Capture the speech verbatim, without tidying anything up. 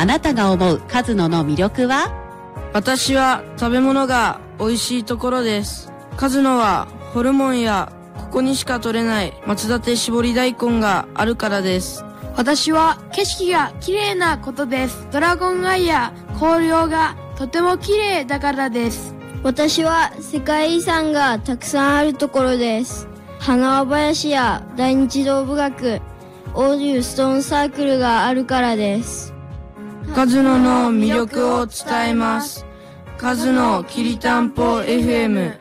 あなたが思うカズノの魅力は？ 私は食べ物が美味しいところです。カズノはホルモンやここにしか取れない松立絞り大根があるからです。 私は景色が綺麗なことです。ドラゴンアイや紅葉がとても綺麗だからです。 私は世界遺産がたくさんあるところです。花輪林や大日道部学、オーデューストーンサークルがあるからです。 カズノの魅力を伝えます。カズノきりたんぽ エフエム。